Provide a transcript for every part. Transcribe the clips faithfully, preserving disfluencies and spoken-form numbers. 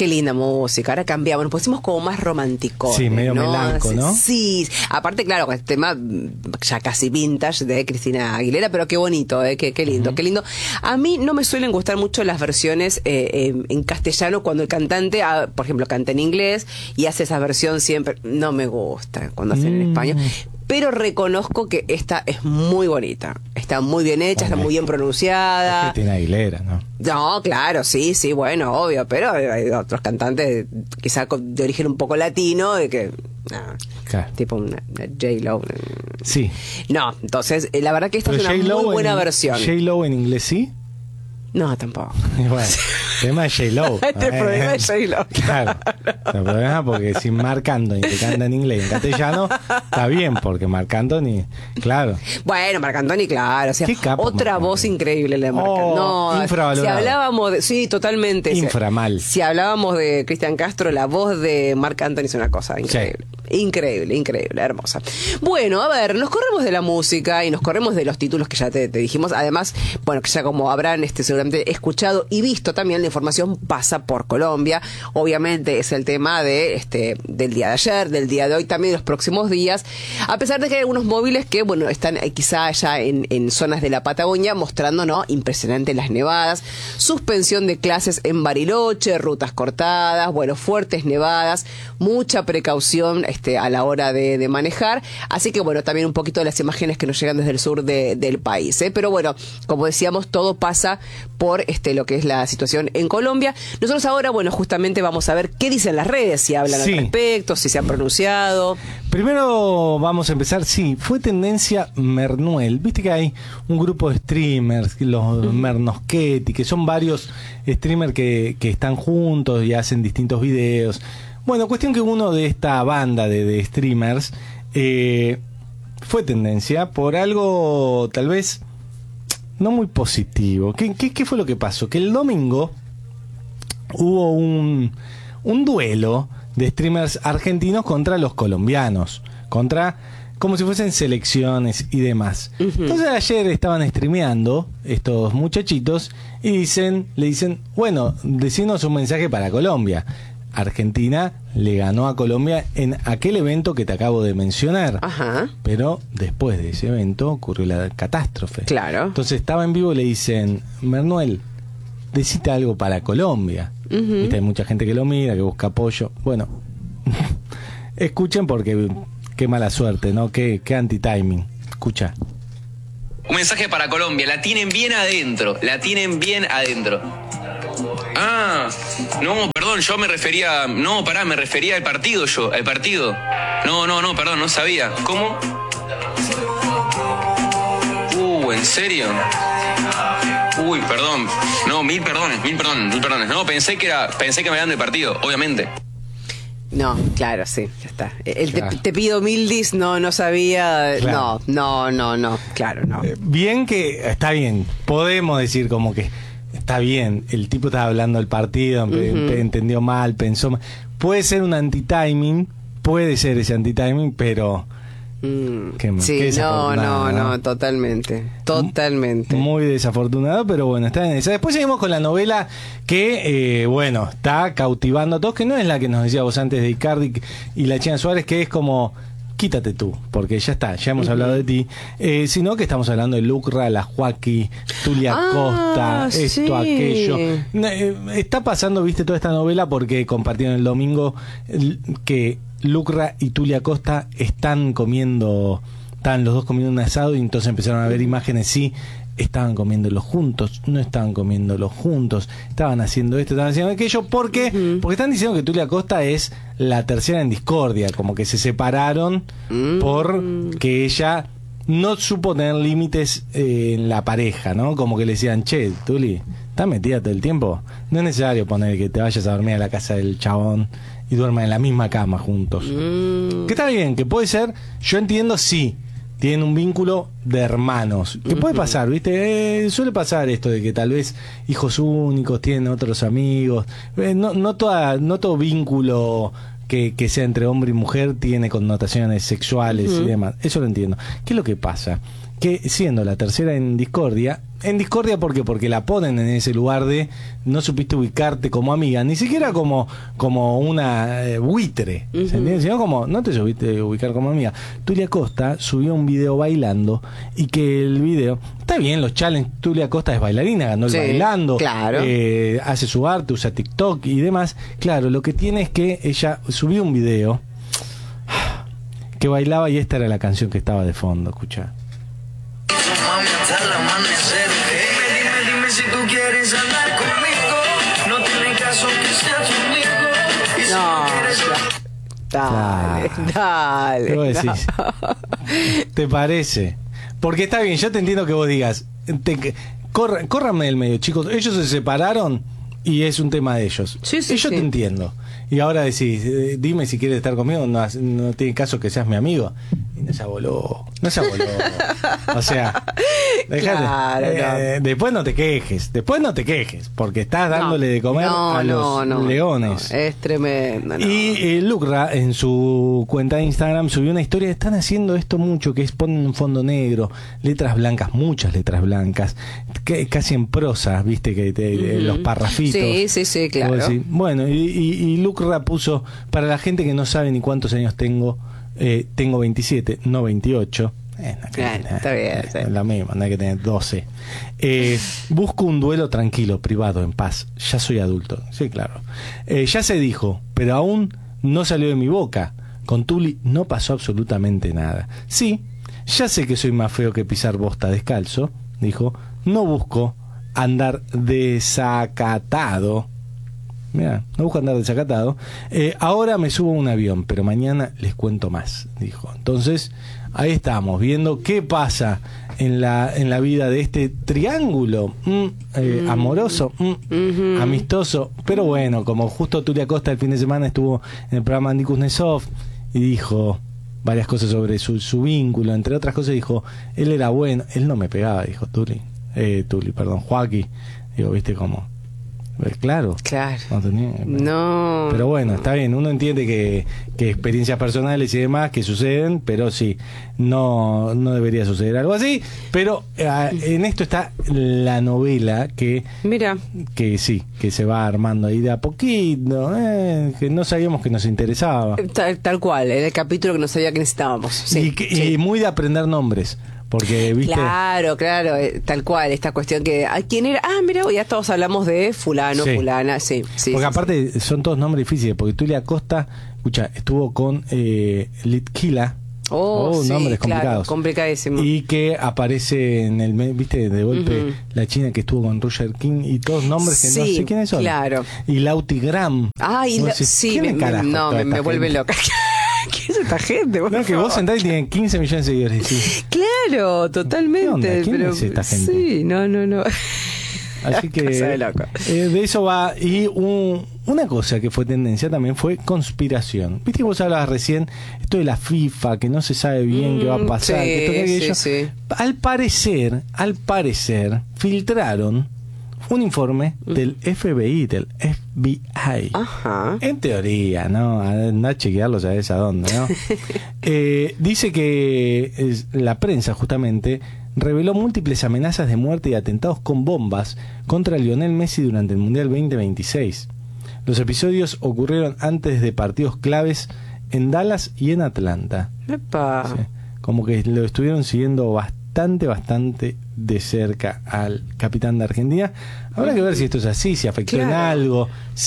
Qué linda música. Ahora cambiamos, nos pusimos como más románticos. Sí, medio ¿no? melanco, ¿no? Sí, aparte, claro, con el tema ya casi vintage de Cristina Aguilera, pero qué bonito, ¿eh? Qué, qué lindo, uh-huh. qué lindo. A mí no me suelen gustar mucho las versiones eh, eh, en castellano cuando el cantante, ah, por ejemplo, canta en inglés y hace esa versión siempre. No me gusta cuando hacen mm. en español. Pero reconozco que esta es muy bonita. Está muy bien hecha, bueno, está muy bien pronunciada. Es Cristina Aguilera, ¿no? No, claro, sí, sí, bueno, obvio. Pero hay otros cantantes, quizá de origen un poco latino, de que... No, claro. Tipo una, una J-Lo. Sí. No, entonces, la verdad que esta pero es una muy buena en, versión. ¿J-Lo en inglés sí? No, tampoco. Bueno, el tema es J-Lo. Este eh, problema es J-Lo. Claro. El problema es porque si Marc Anthony te canta en inglés y en castellano, está bien, porque Marc Anthony, claro. Bueno, Marc Anthony, claro. O sea, otra Marc voz increíble la de Marc Anthony. Oh, no, infravalorado. Si hablábamos de... Sí, totalmente. Inframal. Si, si hablábamos de Cristian Castro, la voz de Marc Anthony es una cosa increíble. Sí. Increíble, increíble, hermosa. Bueno, a ver, nos corremos de la música y nos corremos de los títulos que ya te, te dijimos. Además, bueno, que ya como habrán este, seguramente escuchado y visto también, la información pasa por Colombia. Obviamente es el tema de este del día de ayer, del día de hoy, también de los próximos días. A pesar de que hay algunos móviles que, bueno, están eh, quizá allá en, en zonas de la Patagonia mostrando, ¿no? Impresionante las nevadas, suspensión de clases en Bariloche, rutas cortadas, bueno, fuertes nevadas, mucha precaución este, a la hora de, de manejar. Así que, bueno, también un poquito de las imágenes que nos llegan desde el sur de, del país, ¿eh? Pero bueno, como decíamos, todo pasa por este lo que es la situación en Colombia. Nosotros ahora, bueno, justamente vamos a ver qué dicen las redes, si hablan sí. al respecto, si se han pronunciado. Primero vamos a empezar, sí, fue tendencia Mernuel. Viste que hay un grupo de streamers, los uh-huh. Mernoschetti, que son varios streamers que, que están juntos y hacen distintos videos. Bueno, cuestión que uno de esta banda de, de streamers eh, fue tendencia por algo tal vez no muy positivo. ¿Qué, qué, qué fue lo que pasó? Que el domingo hubo un, un duelo de streamers argentinos contra los colombianos, contra como si fuesen selecciones y demás. Uh-huh. Entonces ayer estaban streameando estos muchachitos y dicen, le dicen, bueno, decinos un mensaje para Colombia. Argentina le ganó a Colombia en aquel evento que te acabo de mencionar. Ajá. Pero después de ese evento ocurrió la catástrofe. Claro. Entonces estaba en vivo y le dicen, Mernuel, decite algo para Colombia. Uh-huh. Viste, hay mucha gente que lo mira, que busca apoyo. Bueno, escuchen porque qué mala suerte, ¿no? Qué, qué anti-timing. Escucha. Un mensaje para Colombia, la tienen bien adentro, la tienen bien adentro. Ah, no, perdón, yo me refería... No, pará, me refería al partido yo, al partido. No, no, no, perdón, no sabía. ¿Cómo? Uh, ¿en serio? Uy, perdón. No, mil perdones, mil perdones, mil perdones. No, pensé que era, pensé que me habían del partido, obviamente. No, claro, sí, ya está. El claro. te, te pido mil dis, no, no sabía. Claro. No, no, no, no, claro, no. Eh, bien que, está bien, podemos decir como que está bien, el tipo estaba hablando del partido, uh-huh. entendió mal, pensó mal. Puede ser un anti-timing, puede ser ese anti-timing, pero... Mm, qué, sí, qué no, no, no, totalmente, totalmente. Muy desafortunado, pero bueno, está en esa. Después seguimos con la novela que, eh, bueno, está cautivando a todos, que no es la que nos decía vos antes de Icardi y la China Suárez, que es como... Quítate tú, porque ya está, ya hemos uh-huh. hablado de ti, eh, sino que estamos hablando de Lucra, la Joaquí, Tulia ah, Costa, esto, sí. aquello. Eh, está pasando, viste, toda esta novela porque compartieron el domingo que Lucra y Tulia Costa están comiendo, están los dos comiendo un asado y entonces empezaron a ver imágenes, sí, estaban comiéndolo juntos, no estaban comiéndolo juntos, estaban haciendo esto, estaban haciendo aquello, porque uh-huh. porque están diciendo que Tulia Costa es la tercera en discordia, como que se separaron uh-huh. porque ella no supo tener límites eh, en la pareja, ¿no? Como que le decían, che, Tuli, ¿estás metida todo el tiempo? No es necesario poner que te vayas a dormir a la casa del chabón y duerman en la misma cama juntos. Uh-huh. Que está bien, que puede ser, yo entiendo, sí, tienen un vínculo de hermanos. Que puede pasar, ¿viste? Eh, suele pasar esto de que tal vez hijos únicos tienen otros amigos. Eh, no, no, toda, no todo vínculo que, que sea entre hombre y mujer tiene connotaciones sexuales uh-huh. y demás. Eso lo entiendo. ¿Qué es lo que pasa? que siendo la tercera en discordia, en discordia ¿por qué? Porque la ponen en ese lugar de no supiste ubicarte como amiga, ni siquiera como, como una eh, buitre, uh-huh. ¿se entiende? Sino como no te supiste ubicar como amiga. Tulia Costa subió un video bailando y que el video, está bien, los challenges, Tulia Costa es bailarina, ganó el sí, bailando, claro. eh, hace su arte, usa TikTok y demás. Claro, lo que tiene es que ella subió un video que bailaba y esta era la canción que estaba de fondo, escuchá. Hasta el amanecer. Dime, dime, dime si tú quieres andar conmigo. No tiene caso que seas tu amigo. Y si No, no quieres... dale, Claro. dale. ¿Qué vos decís? No. ¿Te parece? Porque está bien, yo te entiendo que vos digas, te, corra, córranme del medio, chicos. Ellos se separaron y es un tema de ellos. Sí, sí, y yo sí. te entiendo. Y ahora decís, eh, dime si quieres estar conmigo, no, no tiene caso que seas mi amigo. Y no se aboló, no se aboló. O sea, dejate. Claro, eh, no. Después no te quejes, después no te quejes, porque estás dándole No, de comer no, a los no, no, leones. no, es tremendo. No. Y eh, Lucra en su cuenta de Instagram subió una historia. Están haciendo esto mucho, que es ponen un fondo negro, letras blancas, muchas letras blancas, que, casi en prosa, viste que te, uh-huh. los parrafitos. Sí, sí, sí, claro. Decís, bueno, y, y, y Lucra puso, para la gente que no sabe ni cuántos años tengo, eh, tengo veintisiete, no veintiocho. Eh, no, Claro, eh, está bien, eh, sí. es lo mismo, no hay que tener doce. Eh, busco un duelo tranquilo, privado, en paz. Ya soy adulto. Sí, claro. Eh, ya se dijo, pero aún no salió de mi boca. Con Tuli no pasó absolutamente nada. Sí, ya sé que soy más feo que pisar bosta descalzo, dijo. No busco andar desacatado. Mira, no busco andar desacatado. Eh, ahora me subo a un avión, pero mañana les cuento más, dijo. Entonces, ahí estamos, viendo qué pasa en la, en la vida de este triángulo mm, eh, mm. amoroso, mm, mm-hmm. amistoso. Pero bueno, como justo Tulia Costa el fin de semana estuvo en el programa Andy Kuznetsov y dijo varias cosas sobre su, su vínculo, entre otras cosas dijo, él era bueno, él no me pegaba, dijo Tuli, eh, Tuli, perdón, Joaquín, digo, viste cómo. Claro, claro. No, tenía, no. Pero bueno, está bien, uno entiende que, que experiencias personales y demás que suceden, pero sí, no, no debería suceder algo así. Pero eh, en esto está la novela que, mira, que sí, que se va armando ahí de a poquito, eh, que no sabíamos que nos interesaba. Tal, tal cual, era el capítulo que no sabía que necesitábamos. Sí, y, que, sí. y muy de aprender nombres. Porque, ¿viste? Claro, claro, eh, tal cual, esta cuestión que, ¿a quién era? Ah, mira, ya todos hablamos de fulano, sí. fulana, sí, sí. Porque sí, aparte sí. son todos nombres difíciles, porque Tulia Costa, escucha, estuvo con eh, Litquila, oh, oh sí, nombres complicados. Claro, complicadísimo. Y que aparece en el, viste, de golpe, uh-huh. la china que estuvo con Roger King y todos nombres que sí, no sé quiénes son. Claro. Y Lautigram. Ay, la, decís, sí, me, me, no, me, me vuelve loca. ¿Qué es esta gente? No, favor? Que vos sentás y tienen quince millones de seguidores. Sí. Claro, totalmente. ¿Qué onda? ¿Quién pero, es esta gente? Sí, no, no, no. Así que de, loco. Eh, de eso va. Y un, una cosa que fue tendencia también fue conspiración. Viste que vos hablabas recién esto de la FIFA, que no se sabe bien mm, qué va a pasar, sí, que esto, que aquello. Sí, sí. Al parecer, al parecer, filtraron un informe mm. del F B I, del F B I. Ajá. En teoría, ¿no? Anda a chequearlo, sabes a dónde, ¿no? eh, dice que es, la prensa, justamente, reveló múltiples amenazas de muerte y atentados con bombas contra Lionel Messi durante el Mundial veinte veintiséis. Los episodios ocurrieron antes de partidos claves en Dallas y en Atlanta. Epa. Sí, como que lo estuvieron siguiendo bastante, bastante de cerca al capitán de Argentina. Habrá que ver si esto es así, si afectó claro. en algo,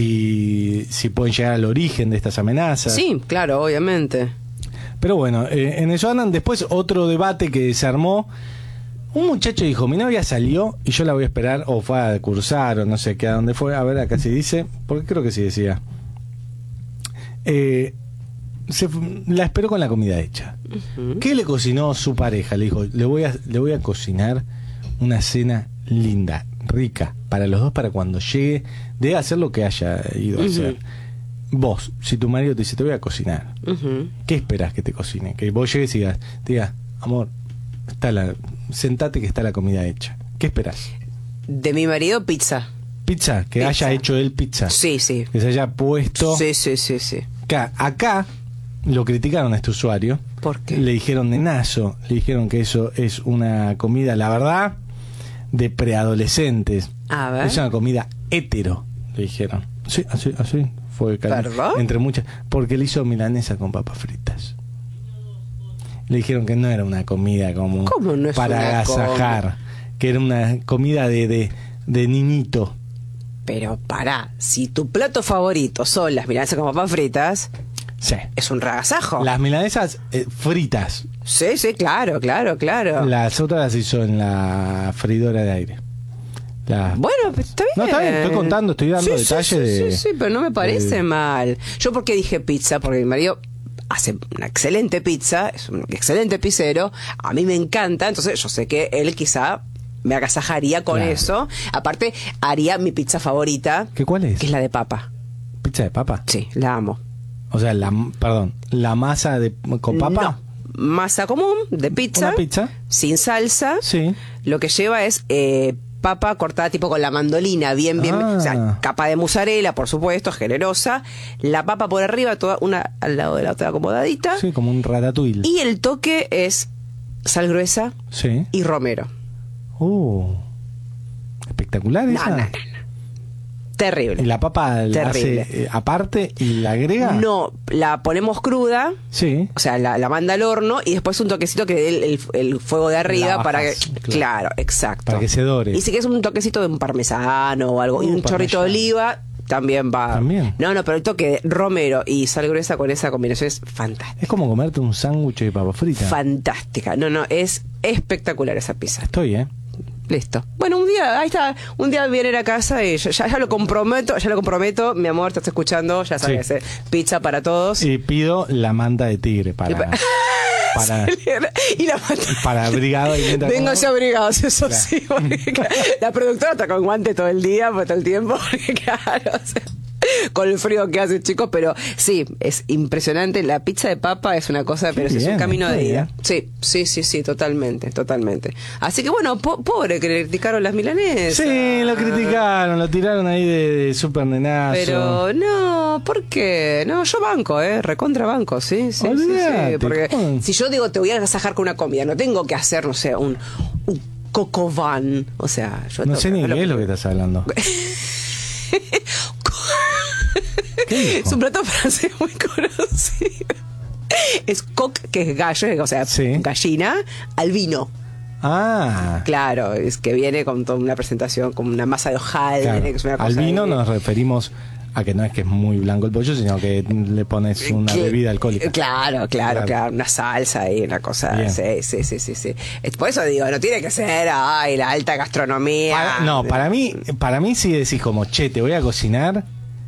si, si pueden llegar al origen de estas amenazas. Sí, claro, obviamente. Pero bueno, eh, en eso andan. Después otro debate que se armó. Un muchacho dijo, mi novia salió y yo la voy a esperar, o fue a cursar, o no sé qué, a dónde fue. A ver, acá sí dice, porque creo que sí decía. Eh, se, la esperó con la comida hecha. Uh-huh. ¿Qué le cocinó su pareja? Le dijo, le voy a, le voy a cocinar una cena linda, rica, para los dos, para cuando llegue, de hacer lo que haya ido a uh-huh. hacer. Vos, si tu marido te dice, te voy a cocinar, uh-huh. ¿qué esperás que te cocine? Que vos llegues y digas, te digas, amor, está la, sentate que está la comida hecha. ¿Qué esperás? De mi marido, pizza. Pizza, que pizza. haya hecho él pizza. Sí, sí. Que se haya puesto. Sí, sí, sí, sí. Acá, acá lo criticaron a este usuario. ¿Por qué? Le dijeron nenazo, le dijeron que eso es una comida, la verdad, de preadolescentes. A ver. Es una comida hétero, le dijeron. Sí, así, así fue. ¿Perdón? Entre muchas. Porque le hizo milanesa con papas fritas. Le dijeron que no era una comida como ¿Cómo no es para una agasajar, comida? que era una comida de, de, de niñito. Pero pará, si tu plato favorito son las milanesas con papas fritas, Sí. es un ragasajo. Las milanesas eh, fritas. Sí, sí, claro, claro, claro. Las otras las hizo en la freidora de aire. La- Bueno, pues, está bien. No, está bien, estoy contando, estoy dando Sí, sí, detalles sí, de- Sí, sí, pero no me parece de- mal. Yo porque dije pizza, porque mi marido hace una excelente pizza, es un excelente pizzero, a mí me encanta, entonces yo sé que él quizá me agasajaría con Claro. eso. Aparte, haría mi pizza favorita, ¿Qué cuál es? que es la de papa. ¿Pizza de papa? Sí, la amo. O sea, la, perdón, la masa de con papa. No, masa común de pizza, ¿Una pizza? sin salsa. Sí. Lo que lleva es eh, papa cortada tipo con la mandolina, bien, bien, Ah. o sea, capa de mozzarella, por supuesto, generosa. La papa por arriba, toda una al lado de la otra acomodadita. Sí, como un ratatouille. Y el toque es sal gruesa Sí. y romero. Uh. Espectacular No, esa. no, no, no. Terrible. ¿Y la papa la Terrible. hace eh, aparte y la agrega? No, la ponemos cruda. Sí. O sea, la, la manda al horno y después un toquecito que dé el, el- el fuego de arriba La para que... bajas, Claro. claro. exacto. Para que se dore. Y si quieres un toquecito de un parmesano o algo, y Uh, un chorrito de parmesano. oliva, también va. También. No, no, pero el toque de romero y sal gruesa con esa combinación es fantástica. Es como comerte un sándwich de papa frita. Fantástica. No, no, es espectacular esa pizza. Estoy, ¿eh? Listo. Bueno, un día, ahí está, un día viene a casa y ya, ya, ya lo comprometo, ya lo comprometo, mi amor, te estás escuchando, ya sabes, Sí. eh, pizza para todos. Y pido la manta de tigre para... para, y la mata- para abrigado y mientras Vengo como- ya abrigados, eso Claro. sí. Porque, claro, la productora está con guante todo el día, pues, todo el tiempo, porque, claro, o sea, con el frío que hace, chicos, pero sí, es impresionante. La pizza de papa es una cosa, Qué pero sí es un bien, camino está de ida. bien. Sí, sí, sí, sí, totalmente, totalmente. Así que bueno, po- pobre que le criticaron las milanesas. Sí, lo criticaron, lo tiraron ahí de, de super nenazo. Pero no, ¿por qué? No, yo banco, ¿eh? Recontra banco, sí, sí, sí, Olvídate, sí. Porque ¿cómo? si yo digo te voy a agasajar con una comida, no tengo que hacer, no sé, un, un coco van. O sea, yo No tengo sé ni hacer qué es lo que estás hablando. ¿Qué dijo? Es un plato francés muy conocido. Es coq, que es gallo, o sea, Sí. gallina, al vino. Ah, Claro, es que viene con toda una presentación, con una masa de hojaldre, claro. que es una cosa Al vino de- nos referimos a que no es que es muy blanco el pollo, sino que le pones una Que- bebida alcohólica. Claro, claro, Claro. claro, una salsa y una cosa. Bien. Sí, sí, sí, sí, sí. Es- Por eso digo, no tiene que ser, ay, la alta gastronomía. Para- no, para mí, para mí si decís como, che, te voy a cocinar,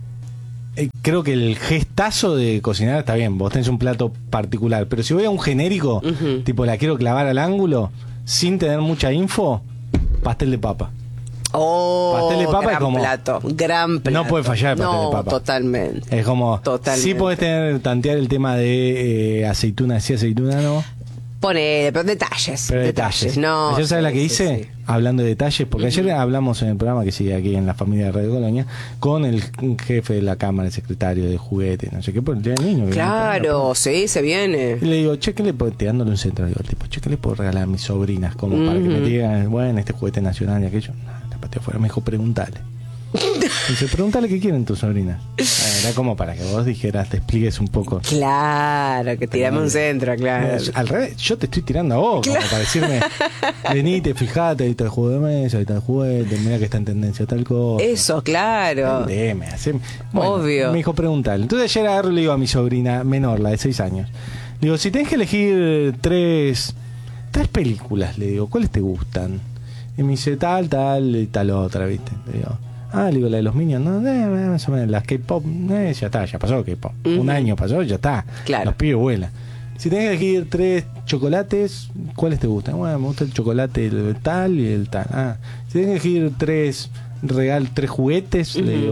eh, creo que el gestazo de cocinar está bien, vos tenés un plato particular, pero si voy a un genérico, Ujú. tipo la quiero clavar al ángulo, sin tener mucha info, pastel de papa. Oh, pastel de papa gran es como- plato, gran plato. No puede fallar el pastel No, de papa. totalmente. Es como, Totalmente. sí podés tener, tantear el tema de eh, aceituna sí, aceituna no, Pone, pero detalles. pero detalles. No. ¿Ayer sabes sí, la que sí, hice? sí. Hablando de detalles, porque ayer hablamos en el programa que sigue aquí en la familia de Radio Colonia, con el jefe de la Cámara, el secretario de juguetes, no sé qué, por el día del niño. que Claro, sí, se viene. Y le digo, che, ¿qué le puedo, tirándole un centro, digo, al tipo, che, ¿qué le puedo regalar a mis sobrinas? Como para que me digan, bueno, este juguete nacional y aquello. No, te pateó afuera, me dijo, preguntale. Dice, preguntale qué quieren tus sobrinas. Ah, era como para que vos dijeras, te expliques un poco. Claro, que tirame un centro, claro. No, al revés, yo te estoy tirando a vos, como para decirme, venite, fijate, ahí está el juego de mesa, ahí está el juguete, mira que está en tendencia tal cosa. Eso, claro. Entendeme, haceme- Bueno, Obvio. Me dijo preguntarle. Entonces ayer agarro y le digo a mi sobrina menor, la de seis años. Le digo, si tenés que elegir tres, tres películas, le digo, ¿cuáles te gustan? Y me dice, tal, tal y tal otra, ¿viste? Le digo, ah, le digo, la de los Minions, no, eh, más o menos, las K-pop, eh, ya está, ya pasó K-pop. Ujú. Un año pasó, ya está. Claro. Los pibes vuelan. Si tenés que elegir tres chocolates, ¿cuáles te gustan? Bueno, me gusta el chocolate el tal y el tal. Ah, si tenés que elegir tres regal, tres juguetes, le Ujú. digo,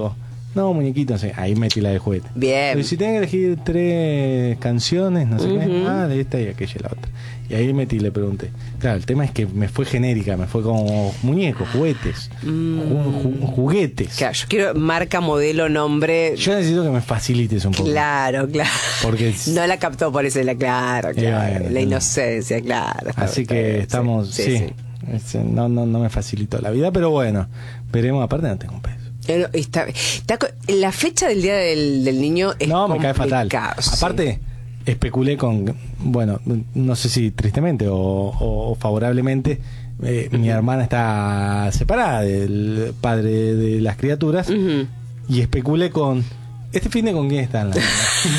No, muñequito, no sé. Ahí metí la de juguete. Bien. Pero si tengo que elegir tres canciones, no sé Ujú. qué, ah, de esta y aquella y la otra. Y ahí metí y le pregunté. Claro, el tema es que me fue genérica, me fue como muñecos, juguetes, ju- ju- juguetes. Claro, yo quiero marca, modelo, nombre. Yo necesito que me facilites un poco. Claro, claro. Porque no la captó por eso, la claro, claro. bueno, la no. inocencia, claro. está Así bien, está que bien, estamos, sí, sí. Este, no, no, no me facilitó la vida, pero bueno, veremos. Aparte no tengo un peso. Pero está- está co- la fecha del día del, del niño es No, me cae fatal. complicado, sí. Aparte, especulé con, bueno, no sé si tristemente o, o- o favorablemente, eh, mi hermana está separada del padre de las criaturas Ujú. y especulé con, ¿este fin de con quién están? La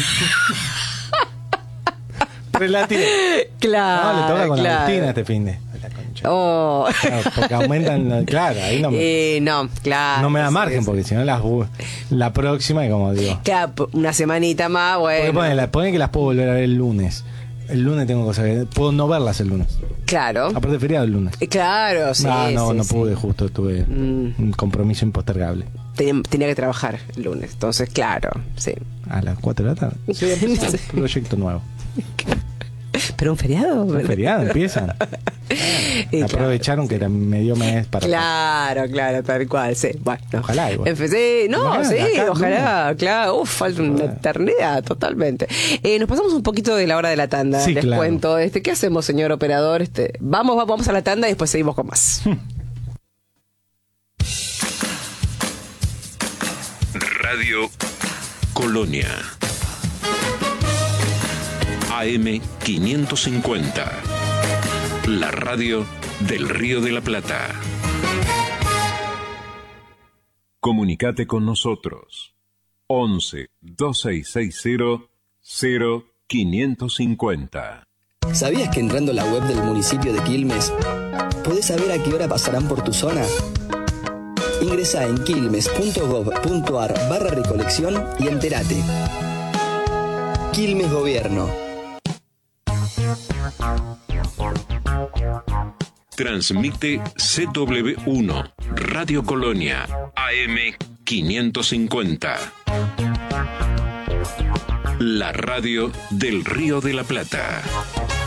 Relativo. Claro, No, le toca con claro. Agustina este fin de. La concha. Oh. Claro, porque aumentan, claro, ahí no me, Eh, no, claro. no me da sí, margen, sí. porque si no las, la próxima, y como digo. Claro, po- una semanita más, Porque bueno. ponen, la- ponen que las puedo volver a ver el lunes. El lunes tengo cosas que. Puedo no verlas el lunes. Claro. Aparte de feriado el lunes. Eh, Claro, sí. ah, no, sí, no sí. pude, justo tuve Mm. un compromiso impostergable. Tenía, tenía que trabajar el lunes, entonces, claro, sí. A las cuatro de la tarde. Sí, empieza un proyecto nuevo. Pero un feriado. El feriado empiezan. Y Aprovecharon que era medio mes para. Claro, claro, tal cual, sí. Bueno, Ojalá igual. En fe- sí, no, Ojalá, sí, acá, ojalá, claro. Uf, falta una Ojalá. eternidad, totalmente. Eh, nos pasamos un poquito de la hora de la tanda, Sí, les claro. cuento. Este, ¿qué hacemos, señor operador? Este, vamos, va- vamos a la tanda y después seguimos con más. Radio Colonia. A M quinientos cincuenta. La radio del Río de la Plata. Comunicate con nosotros. once, dos seis seis cero, cero quinientos cincuenta. ¿Sabías que entrando a la web del municipio de Quilmes podés saber a qué hora pasarán por tu zona? Ingresá en quilmes.gov.ar barra recolección y entérate. Quilmes Gobierno. Transmite C W uno, Radio Colonia, A M quinientos cincuenta. La radio del Río de la Plata.